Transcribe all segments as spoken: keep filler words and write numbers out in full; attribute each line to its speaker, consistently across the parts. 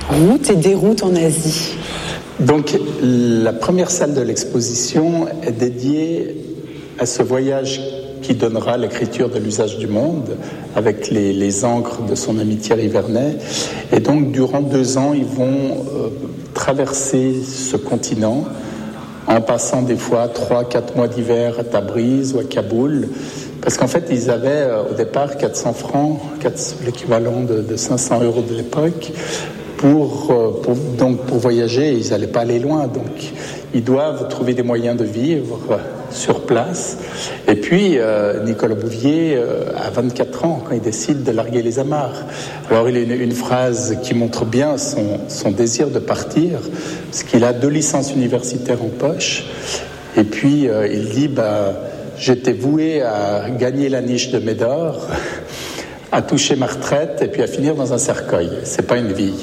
Speaker 1: Route et déroute en Asie.
Speaker 2: Donc, la première salle de l'exposition est dédiée à ce voyage qui donnera l'écriture de l'usage du monde, avec les, les encres de son ami Thierry Vernet. Et donc, durant deux ans, ils vont euh, traverser ce continent, en passant des fois trois, quatre mois d'hiver à Tabriz ou à Kaboul, parce qu'en fait, ils avaient euh, au départ quatre cents francs, quatre, l'équivalent de, de cinq cents euros de l'époque, Pour, pour, donc pour voyager. Ils n'allaient pas aller loin, donc ils doivent trouver des moyens de vivre sur place. Et puis euh, Nicolas Bouvier euh, a vingt-quatre ans quand il décide de larguer les amarres. Alors il a une, une phrase qui montre bien son, son désir de partir, parce qu'il a deux licences universitaires en poche, et puis euh, il dit bah, j'étais voué à gagner la niche de Médor, à toucher ma retraite et puis à finir dans un cercueil. C'est pas une vie.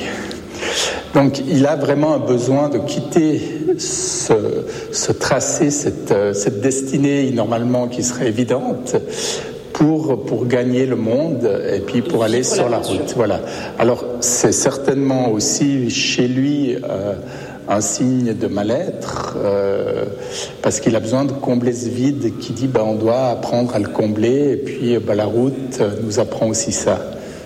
Speaker 2: Donc il a vraiment un besoin de quitter ce, ce tracé, cette, cette destinée normalement qui serait évidente pour, pour gagner le monde et puis pour aller sur la route. Voilà. Alors c'est certainement aussi chez lui euh, un signe de mal-être, euh, parce qu'il a besoin de combler ce vide qui dit ben, on doit apprendre à le combler, et puis ben, la route nous apprend aussi ça.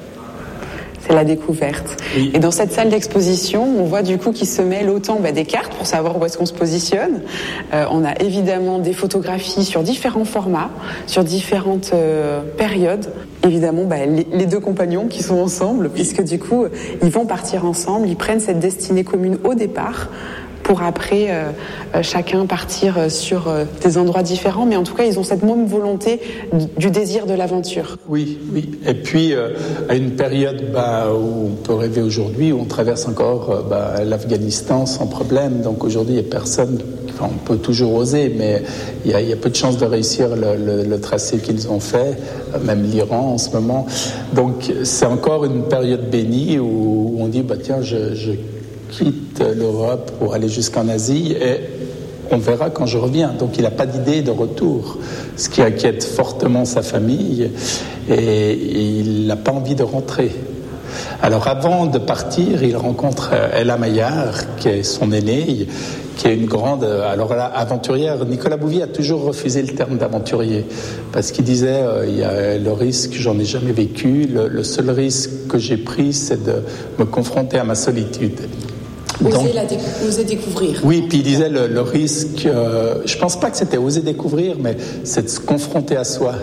Speaker 1: C'est la découverte.
Speaker 2: Oui.
Speaker 1: Et dans cette salle d'exposition, on voit du coup qu'il se mêle autant bah, des cartes pour savoir où est-ce qu'on se positionne. Euh, on a évidemment des photographies sur différents formats, sur différentes euh, périodes. Évidemment, bah, les, les deux compagnons qui sont ensemble, puisque du coup, ils vont partir ensemble, ils prennent cette destinée commune au départ, pour après euh, euh, chacun partir sur euh, des endroits différents, mais en tout cas ils ont cette même volonté du, du désir de l'aventure.
Speaker 2: Oui, oui. Et puis euh, à une période bah, où on peut rêver aujourd'hui, où on traverse encore euh, bah, l'Afghanistan sans problème, donc aujourd'hui il n'y a personne, enfin, on peut toujours oser, mais il y, y a peu de chances de réussir le, le, le tracé qu'ils ont fait, euh, même l'Iran en ce moment. Donc c'est encore une période bénie où, où on dit bah, tiens, je, je quitte l'Europe pour aller jusqu'en Asie et on verra quand je reviens. Donc il n'a pas d'idée de retour, ce qui inquiète fortement sa famille, et il n'a pas envie de rentrer. Alors avant de partir, il rencontre Ella Maillard, qui est son aînée, qui est une grande, alors là, aventurière. Nicolas Bouvier a toujours refusé le terme d'aventurier, parce qu'il disait, euh, il y a le risque, j'en ai jamais vécu, le, le seul risque que j'ai pris, c'est de me confronter à ma solitude.
Speaker 1: Oser, la déc- oser découvrir.
Speaker 2: Oui, puis il disait le, le risque, euh, je pense pas que c'était oser découvrir, mais c'est de se confronter à soi.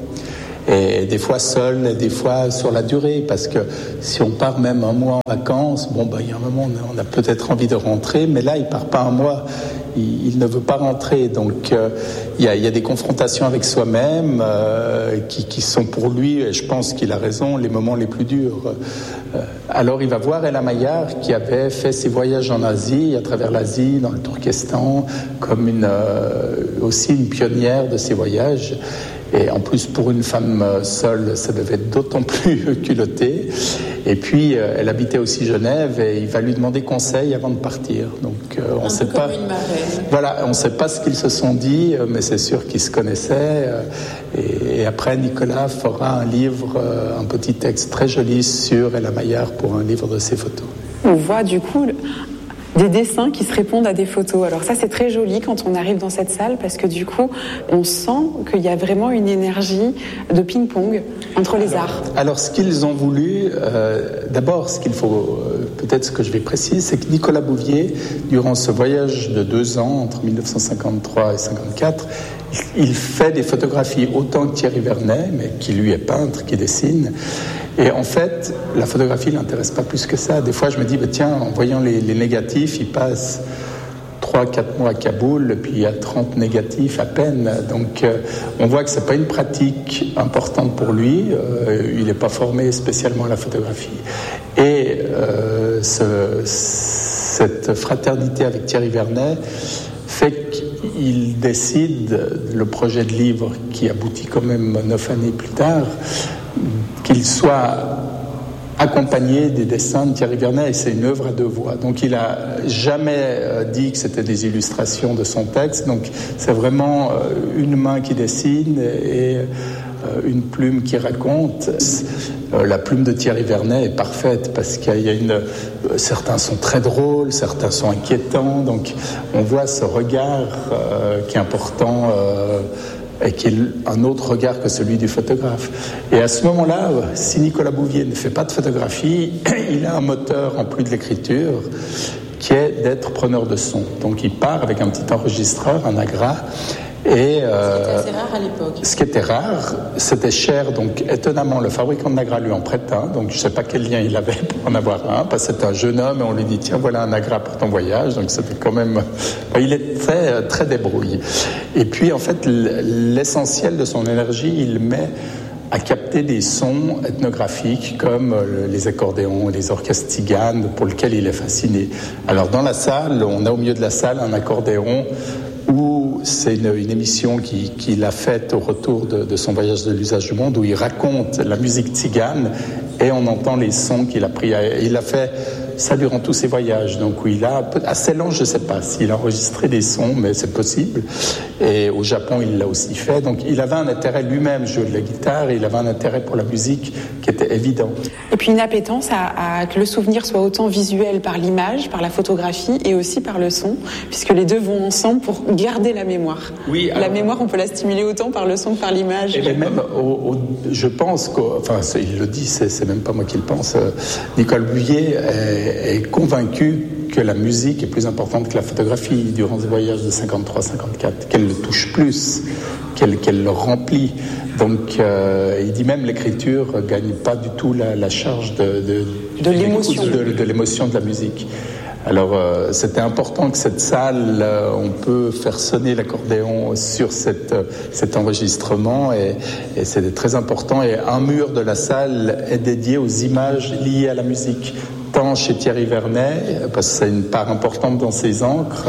Speaker 2: Et des fois seul, et des fois sur la durée, parce que si on part même un mois en vacances, bon, ben, il y a un moment, on a peut-être envie de rentrer, mais là, il part pas un mois, il, il ne veut pas rentrer. Donc, euh, il y a, il y a des confrontations avec soi-même euh, qui, qui sont pour lui, et je pense qu'il a raison, les moments les plus durs. Euh, alors, il va voir Ella Maillard, qui avait fait ses voyages en Asie, à travers l'Asie, dans le Turkestan, comme une, euh, aussi une pionnière de ces voyages. Et en plus, pour une femme seule, ça devait être d'autant plus culotté. Et puis, euh, elle habitait aussi Genève, et il va lui demander conseil avant de partir. Donc, euh, on ne sait pas. Voilà, on ne sait pas ce qu'ils se sont dit, mais c'est sûr qu'ils se connaissaient. Euh, et, et après, Nicolas fera un livre, euh, un petit texte très joli sur Ella Maillard pour un livre de ses photos.
Speaker 1: On voit du coup des dessins qui se répondent à des photos. Alors ça, c'est très joli quand on arrive dans cette salle, parce que du coup, on sent qu'il y a vraiment une énergie de ping-pong entre les
Speaker 2: alors,
Speaker 1: arts.
Speaker 2: Alors, ce qu'ils ont voulu, euh, d'abord, ce qu'il faut, euh, peut-être ce que je vais préciser, c'est que Nicolas Bouvier, durant ce voyage de deux ans, entre dix-neuf cent cinquante-trois et cinquante-quatre, il fait des photographies autant que Thierry Vernet, mais qui lui est peintre, qui dessine. Et en fait, la photographie ne l'intéresse pas plus que ça. Des fois, je me dis, bah, tiens, en voyant les, les négatifs, il passe trois quatre mois à Kaboul, puis il y a trente négatifs à peine. Donc, euh, on voit que ce n'est pas une pratique importante pour lui. Euh, il n'est pas formé spécialement à la photographie. Et euh, ce, cette fraternité avec Thierry Vernet fait qu'il décide, le projet de livre qui aboutit quand même neuf années plus tard, qu'il soit accompagné des dessins de Thierry Vernet, et c'est une œuvre à deux voix. Donc il n'a jamais dit que c'était des illustrations de son texte, donc c'est vraiment une main qui dessine et une plume qui raconte. La plume de Thierry Vernet est parfaite parce qu'il y a une... Certains sont très drôles, certains sont inquiétants, donc on voit ce regard euh, qui est important euh, et qui est un autre regard que celui du photographe. Et à ce moment-là, si Nicolas Bouvier ne fait pas de photographie, il a un moteur en plus de l'écriture qui est d'être preneur de son. Donc il part avec un petit enregistreur, un Agra. Et, euh,
Speaker 1: ce qui était assez rare à l'époque.
Speaker 2: Ce qui était rare, c'était cher. Donc étonnamment, le fabricant de Nagra lui en prête un. Donc je ne sais pas quel lien il avait pour en avoir un, parce que c'était un jeune homme et on lui dit tiens, voilà un Nagra pour ton voyage. Donc c'était quand même... Il est très, très débrouillé. Et puis en fait, l'essentiel de son énergie, il met à capter des sons ethnographiques comme les accordéons, les orchestres tziganes, pour lesquels il est fasciné. Alors dans la salle, on a au milieu de la salle un accordéon où c'est une, une émission qu'il qui a faite au retour de, de son voyage de l'usage du monde, où il raconte la musique tzigane et on entend les sons qu'il a pris. Il a fait ça durant tous ses voyages, donc où il a, assez lent, je ne sais pas s'il a enregistré des sons, mais c'est possible. Et au Japon, il l'a aussi fait. Donc il avait un intérêt lui-même, jouer de la guitare, et il avait un intérêt pour la musique qui était évident.
Speaker 1: Et puis une appétence à, à que le souvenir soit autant visuel par l'image, par la photographie, et aussi par le son, puisque les deux vont ensemble pour garder la mémoire. Oui, alors, la mémoire, on peut la stimuler autant par le son que par l'image.
Speaker 2: Et même, au, au, je pense qu'au, enfin, il le dit, c'est, c'est même pas moi qui le pense. Euh, Nicole Bouvier est, est convaincu que la musique est plus importante que la photographie durant ce voyage de cinquante-trois cinquante-quatre, qu'elle le touche plus, qu'elle, qu'elle le remplit. Donc, euh, il dit même l'écriture ne gagne pas du tout la, la charge de, de,
Speaker 1: de, l'émotion.
Speaker 2: De, de l'émotion de la musique. Alors, euh, c'était important que cette salle, euh, on peut faire sonner l'accordéon sur cette, euh, cet enregistrement et, et c'était très important. Et un mur de la salle est dédié aux images liées à la musique, tant chez Thierry Vernet, parce que c'est une part importante dans ses encres,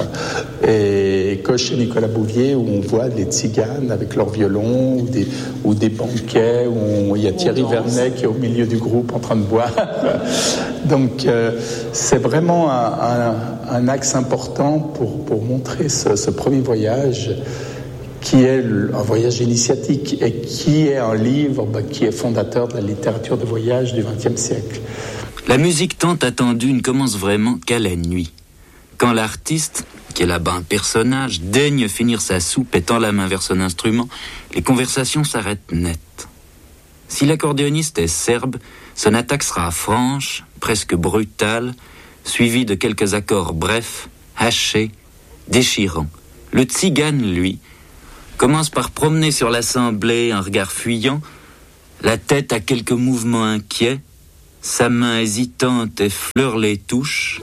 Speaker 2: et que chez Nicolas Bouvier, où on voit les tziganes avec leur violon, ou des, ou des banquets, où on, il y a Thierry Vernet qui est au milieu du groupe en train de boire. Donc, euh, c'est vraiment un, un, un axe important pour, pour montrer ce, ce premier voyage, qui est un voyage initiatique et qui est un livre bah, qui est fondateur de la littérature de voyage du vingtième siècle.
Speaker 3: La musique tant attendue ne commence vraiment qu'à la nuit, quand l'artiste, qui est là-bas un personnage, daigne finir sa soupe et tend la main vers son instrument, les conversations s'arrêtent net. Si l'accordéoniste est serbe, son attaque sera franche, presque brutale, suivie de quelques accords brefs, hachés, déchirants. Le tzigane, lui, commence par promener sur l'assemblée un regard fuyant, la tête à quelques mouvements inquiets, sa main hésitante effleure les touches.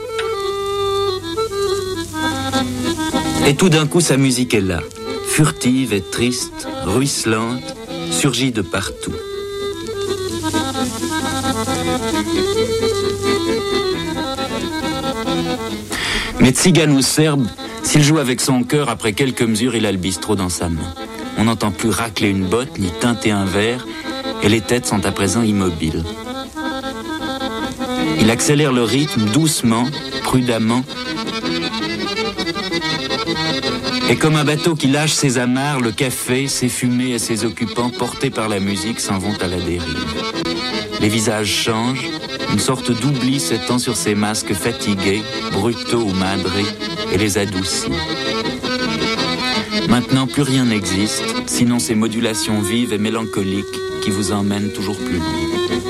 Speaker 3: Et tout d'un coup, sa musique est là, furtive et triste, ruisselante, surgit de partout. Mais tzigane ou serbe, s'il joue avec son cœur, après quelques mesures, il a le bistrot dans sa main. On n'entend plus racler une botte, ni teinter un verre, et les têtes sont à présent immobiles. Il accélère le rythme doucement, prudemment, et comme un bateau qui lâche ses amarres, le café, ses fumées et ses occupants, portés par la musique, s'en vont à la dérive. Les visages changent, une sorte d'oubli s'étend sur ces masques fatigués, brutaux ou madrés, et les adoucit. Maintenant, plus rien n'existe, sinon ces modulations vives et mélancoliques qui vous emmènent toujours plus loin.